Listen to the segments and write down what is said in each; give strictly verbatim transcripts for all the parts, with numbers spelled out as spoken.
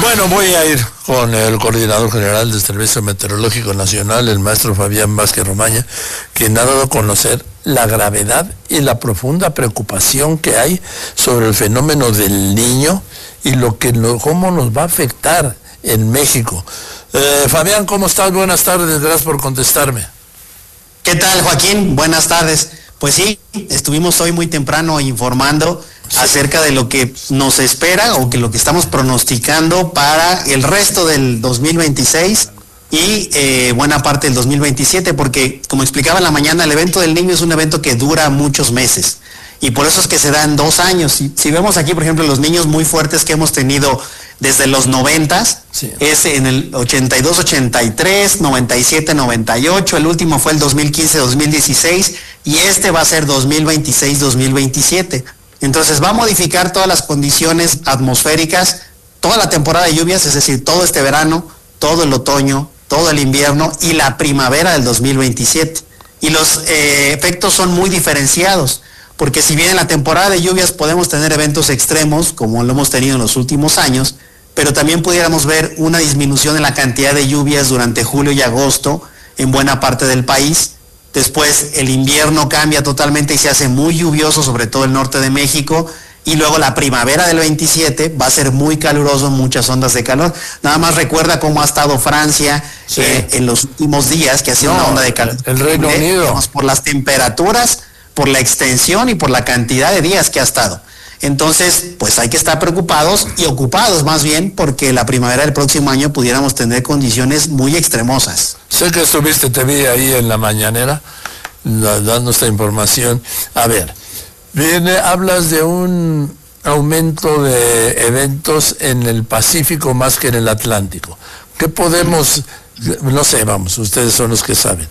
Bueno, voy a ir con el coordinador general del Servicio Meteorológico Nacional, el maestro Fabián Vázquez Romaña, quien ha dado a conocer la gravedad y la profunda preocupación que hay sobre el fenómeno del Niño y lo que lo, cómo nos va a afectar en México. Eh, Fabián, ¿cómo estás? Buenas tardes, gracias por contestarme. ¿Qué tal, Joaquín? Buenas tardes. Pues sí, estuvimos hoy muy temprano informando acerca de lo que nos espera o que lo que estamos pronosticando para el resto del dos mil veintiséis y eh, buena parte del dos mil veintisiete, porque como explicaba en la mañana, el evento del Niño es un evento que dura muchos meses y por eso es que se da en dos años. Si, si vemos aquí, por ejemplo, los niños muy fuertes que hemos tenido desde los noventas, sí. Es en el ochenta y dos, ochenta y tres, noventa y siete, noventa y ocho, el último fue el dos mil quince, dos mil dieciséis y este va a ser dos mil veintiséis, dos mil veintisiete. Entonces va a modificar todas las condiciones atmosféricas, toda la temporada de lluvias, es decir, todo este verano, todo el otoño, todo el invierno y la primavera del dos mil veintisiete. Y los eh, efectos son muy diferenciados, porque si bien en la temporada de lluvias podemos tener eventos extremos, como lo hemos tenido en los últimos años, pero también pudiéramos ver una disminución en la cantidad de lluvias durante julio y agosto en buena parte del país. Después el invierno cambia totalmente y se hace muy lluvioso, sobre todo el norte de México, y luego la primavera del veintisiete va a ser muy caluroso, muchas ondas de calor. Nada más recuerda cómo ha estado Francia sí. eh, en los últimos días, que ha sido no, una onda de calor. El Reino eh, Unido. Digamos, por las temperaturas, por la extensión y por la cantidad de días que ha estado. Entonces, pues hay que estar preocupados y ocupados más bien, porque la primavera del próximo año pudiéramos tener condiciones muy extremosas. Sé que estuviste, te vi ahí en la mañanera, dando esta información. A ver, viene, hablas de un aumento de eventos en el Pacífico más que en el Atlántico. ¿Qué podemos, no sé, vamos, ustedes son los que saben,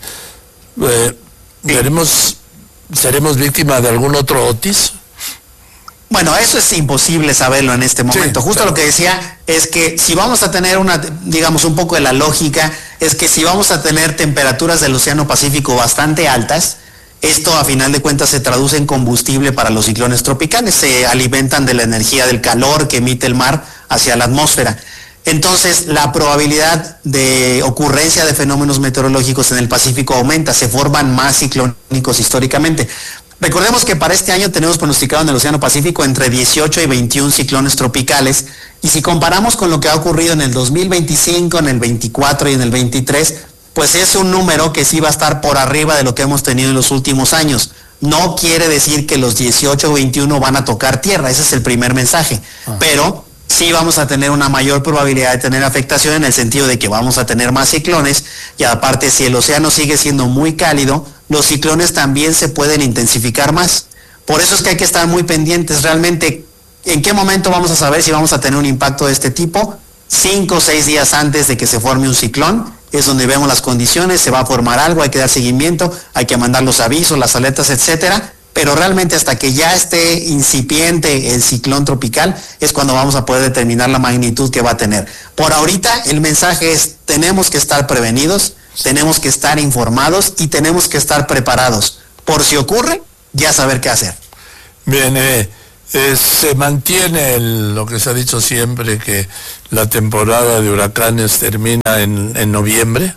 eh, ¿veremos, seremos víctimas de algún otro Otis? Bueno, eso es imposible saberlo en este momento. Sí, Justo claro. Lo que decía es que si vamos a tener una, digamos, un poco de la lógica, es que si vamos a tener temperaturas del Océano Pacífico bastante altas, esto a final de cuentas se traduce en combustible para los ciclones tropicales, se alimentan de la energía del calor que emite el mar hacia la atmósfera. Entonces, la probabilidad de ocurrencia de fenómenos meteorológicos en el Pacífico aumenta, se forman más ciclónicos históricamente. Recordemos que para este año tenemos pronosticado en el Océano Pacífico entre dieciocho y veintiún ciclones tropicales, y si comparamos con lo que ha ocurrido en el dos mil veinticinco, en el veinticuatro y en el veintitrés, pues es un número que sí va a estar por arriba de lo que hemos tenido en los últimos años. No quiere decir que los dieciocho o veintiuno van a tocar tierra, ese es el primer mensaje, ah. pero sí vamos a tener una mayor probabilidad de tener afectación en el sentido de que vamos a tener más ciclones, y aparte si el océano sigue siendo muy cálido, los ciclones también se pueden intensificar más. Por eso es que hay que estar muy pendientes realmente. ¿En qué momento vamos a saber si vamos a tener un impacto de este tipo? Cinco o seis días antes de que se forme un ciclón, es donde vemos las condiciones, se va a formar algo, hay que dar seguimiento, hay que mandar los avisos, las alertas, etcétera. Pero realmente hasta que ya esté incipiente el ciclón tropical es cuando vamos a poder determinar la magnitud que va a tener. Por ahorita el mensaje es: tenemos que estar prevenidos, tenemos que estar informados y tenemos que estar preparados. Por si ocurre, ya saber qué hacer. Bien, eh, eh, se mantiene el, lo que se ha dicho siempre, que la temporada de huracanes termina en, en noviembre.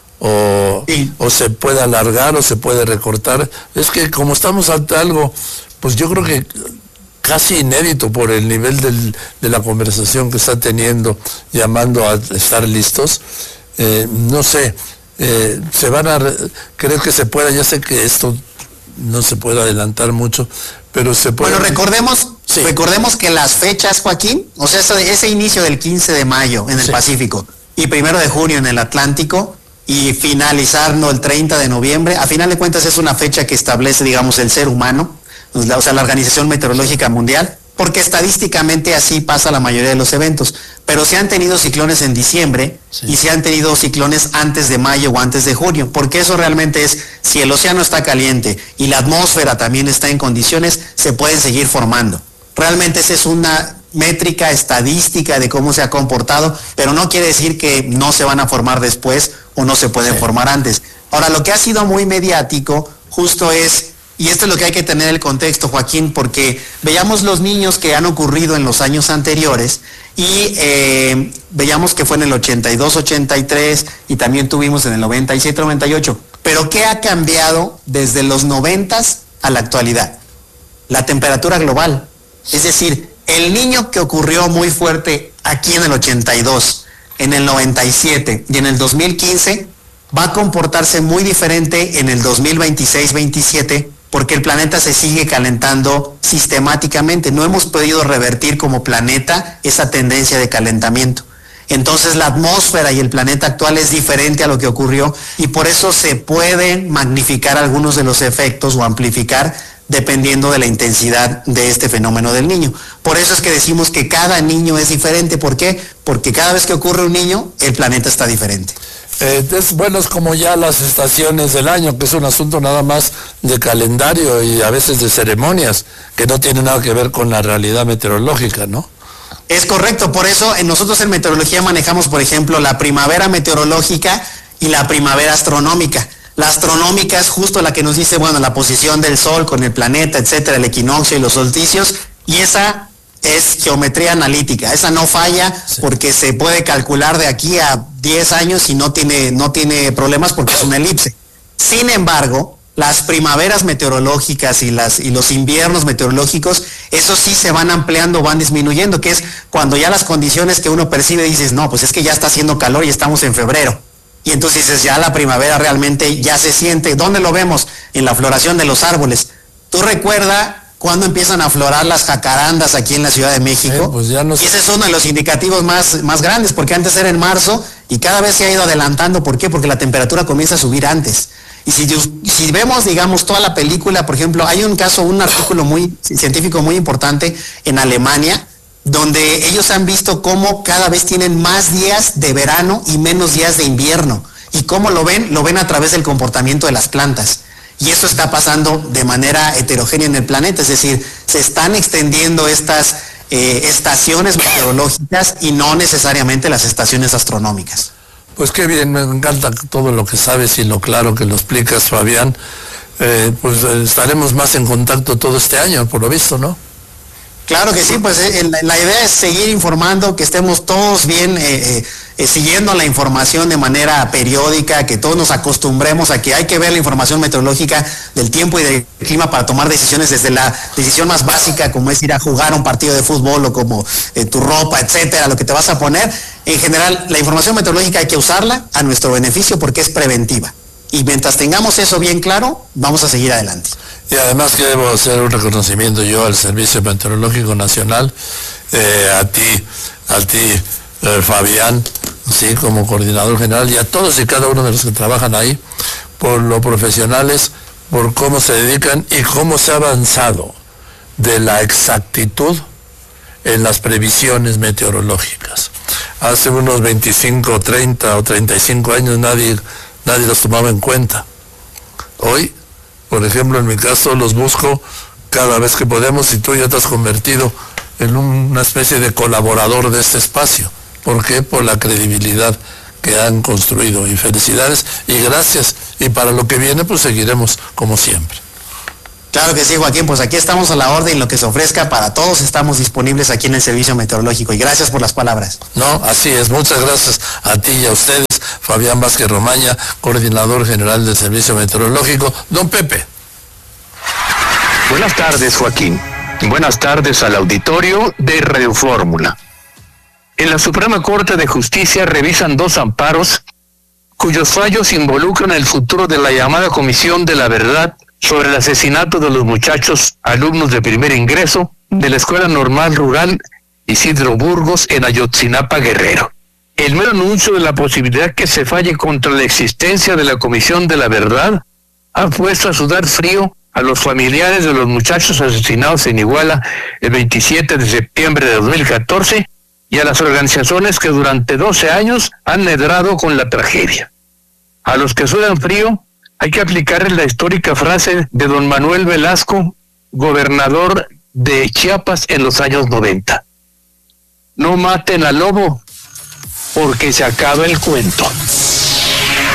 O, sí. o se puede alargar o se puede recortar. Es que como estamos ante algo, pues yo creo que casi inédito por el nivel del, de la conversación que está teniendo, llamando a estar listos, eh, no sé, eh, se van a, creo que se pueda, ya sé que esto no se puede adelantar mucho, pero se puede... Bueno, recordemos, sí. recordemos que las fechas, Joaquín, o sea, ese, ese inicio del quince de mayo en el sí. Pacífico y primero de junio en el Atlántico, y finalizarlo el treinta de noviembre, a final de cuentas es una fecha que establece, digamos, el ser humano, o sea, la Organización Meteorológica Mundial, porque estadísticamente así pasa la mayoría de los eventos. Pero se han tenido ciclones en diciembre sí. y se han tenido ciclones antes de mayo o antes de junio, porque eso realmente es, si el océano está caliente y la atmósfera también está en condiciones, se pueden seguir formando. Realmente esa es una métrica estadística de cómo se ha comportado, pero no quiere decir que no se van a formar después o no se pueden sí. formar antes. Ahora, lo que ha sido muy mediático justo es Y esto es lo que hay que tener el contexto, Joaquín, porque veíamos los niños que han ocurrido en los años anteriores y eh, veíamos que fue en el ochenta y dos, ochenta y tres y también tuvimos en el noventa y siete, noventa y ocho. Pero ¿qué ha cambiado desde los noventas a la actualidad? La temperatura global. Es decir, el niño que ocurrió muy fuerte aquí en el ochenta y dos, en el noventa y siete y en el dos mil quince va a comportarse muy diferente en el dos mil veintiséis veintisiete, porque el planeta se sigue calentando sistemáticamente. No hemos podido revertir como planeta esa tendencia de calentamiento. Entonces la atmósfera y el planeta actual es diferente a lo que ocurrió y por eso se pueden magnificar algunos de los efectos o amplificar dependiendo de la intensidad de este fenómeno del niño. Por eso es que decimos que cada niño es diferente. ¿Por qué? Porque cada vez que ocurre un niño, el planeta está diferente. Eh, es bueno, es como ya las estaciones del año, que es un asunto nada más de calendario y a veces de ceremonias, que no tiene nada que ver con la realidad meteorológica, ¿no? Es correcto, por eso en nosotros en meteorología manejamos, por ejemplo, la primavera meteorológica y la primavera astronómica. La astronómica es justo la que nos dice, bueno, la posición del Sol con el planeta, etcétera, el equinoccio y los solsticios, y esa es geometría analítica, esa no falla, sí, porque se puede calcular de aquí a diez años y no tiene, no tiene problemas porque es una elipse. Sin embargo, las primaveras meteorológicas y, las, y los inviernos meteorológicos, esos sí se van ampliando, van disminuyendo, que es cuando ya las condiciones que uno percibe dices, no, pues es que ya está haciendo calor y estamos en febrero. Y entonces dices, ya la primavera realmente ya se siente. ¿Dónde lo vemos? En la floración de los árboles. ¿Tú recuerdas cuando empiezan a florar las jacarandas aquí en la Ciudad de México? Eh, pues ya no sé. Y ese es uno de los indicativos más, más grandes, porque antes era en marzo y cada vez se ha ido adelantando. ¿Por qué? Porque la temperatura comienza a subir antes. Y si, si vemos, digamos, toda la película, por ejemplo, hay un caso, un artículo muy científico muy importante en Alemania, donde ellos han visto cómo cada vez tienen más días de verano y menos días de invierno. ¿Y cómo lo ven? Lo ven a través del comportamiento de las plantas. Y eso está pasando de manera heterogénea en el planeta, es decir, se están extendiendo estas eh, estaciones meteorológicas y no necesariamente las estaciones astronómicas. Pues qué bien, me encanta todo lo que sabes y lo claro que lo explicas, Fabián. Eh, pues eh, estaremos más en contacto todo este año, por lo visto, ¿no? Claro que sí, pues eh, la, la idea es seguir informando, que estemos todos bien eh, eh, siguiendo la información de manera periódica, que todos nos acostumbremos a que hay que ver la información meteorológica del tiempo y del clima para tomar decisiones, desde la decisión más básica, como es ir a jugar un partido de fútbol o como eh, tu ropa, etcétera, lo que te vas a poner. En general, la información meteorológica hay que usarla a nuestro beneficio porque es preventiva. Y mientras tengamos eso bien claro, vamos a seguir adelante. Y además que debo hacer un reconocimiento yo al Servicio Meteorológico Nacional, eh, a ti, a ti, eh, Fabián, sí, como coordinador general, y a todos y cada uno de los que trabajan ahí, por lo profesionales, por cómo se dedican y cómo se ha avanzado de la exactitud en las previsiones meteorológicas. Hace unos veinticinco, treinta o treinta y cinco años nadie, nadie los tomaba en cuenta. Hoy, por ejemplo, en mi caso, los busco cada vez que podemos y tú ya te has convertido en una especie de colaborador de este espacio. ¿Por qué? Por la credibilidad que han construido. Y felicidades y gracias. Y para lo que viene, pues seguiremos como siempre. Claro que sí, Joaquín, pues aquí estamos a la orden, lo que se ofrezca para todos estamos disponibles aquí en el Servicio Meteorológico y gracias por las palabras. No, así es, muchas gracias a ti y a ustedes, Fabián Vázquez Romaña, coordinador general del Servicio Meteorológico. Don Pepe. Buenas tardes, Joaquín. Buenas tardes al auditorio de Radio Fórmula. En la Suprema Corte de Justicia revisan dos amparos cuyos fallos involucran el futuro de la llamada Comisión de la Verdad sobre el asesinato de los muchachos alumnos de primer ingreso de la Escuela Normal Rural Isidro Burgos en Ayotzinapa, Guerrero. El mero anuncio de la posibilidad que se falle contra la existencia de la Comisión de la Verdad ha puesto a sudar frío a los familiares de los muchachos asesinados en Iguala el veintisiete de septiembre de dos mil catorce y a las organizaciones que durante doce años han medrado con la tragedia. A los que sudan frío hay que aplicarle la histórica frase de don Manuel Velasco, gobernador de Chiapas en los años noventa. No maten al lobo, porque se acaba el cuento.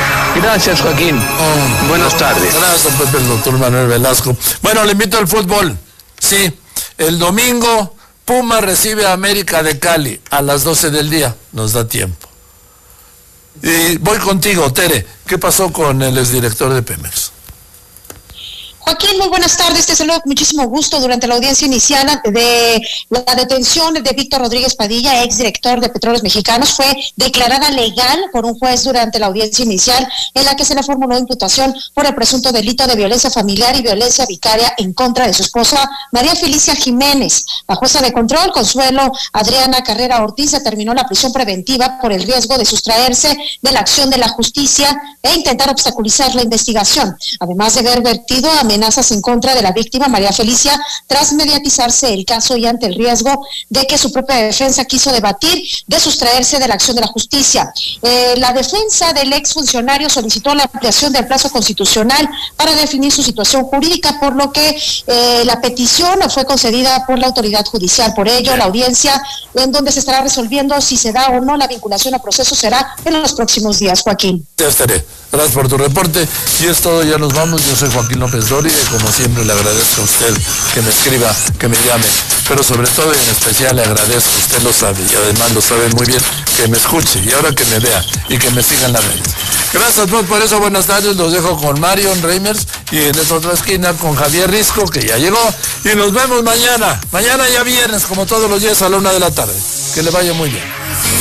Gracias, Joaquín. Oh, Buenas tardes. Gracias, Pepe, el doctor Manuel Velasco. Bueno, le invito al fútbol. Sí, el domingo Puma recibe a América de Cali a las doce del día. Nos da tiempo. Y voy contigo, Tere. ¿Qué pasó con el exdirector de Pemex? Joaquín, muy buenas tardes. Te saludo con muchísimo gusto. Durante la audiencia inicial de la detención de Víctor Rodríguez Padilla, exdirector de Petróleos Mexicanos, fue declarada legal por un juez durante la audiencia inicial, en la que se le formuló imputación por el presunto delito de violencia familiar y violencia vicaria en contra de su esposa, María Felicia Jiménez. La jueza de control, Consuelo Adriana Carrera Ortiz, determinó la prisión preventiva por el riesgo de sustraerse de la acción de la justicia e intentar obstaculizar la investigación, además de haber vertido a amenazas en contra de la víctima María Felicia tras mediatizarse el caso y ante el riesgo de que su propia defensa quiso debatir de sustraerse de la acción de la justicia. Eh, la defensa del exfuncionario solicitó la ampliación del plazo constitucional para definir su situación jurídica, por lo que eh, la petición fue concedida por la autoridad judicial. Por ello, la audiencia en donde se estará resolviendo si se da o no la vinculación a proceso será en los próximos días, Joaquín. Ya estaré. Gracias por tu reporte. Y es todo, ya nos vamos. Yo soy Joaquín López Dóriga y como siempre le agradezco a usted que me escriba, que me llame, pero sobre todo y en especial le agradezco, usted lo sabe y además lo sabe muy bien, que me escuche y ahora que me vea y que me siga en las redes. Gracias pues por eso, buenas tardes, los dejo con Marion Reimers y en esta otra esquina con Javier Risco, que ya llegó, y nos vemos mañana, mañana ya viernes como todos los días a la una de la tarde. Que le vaya muy bien.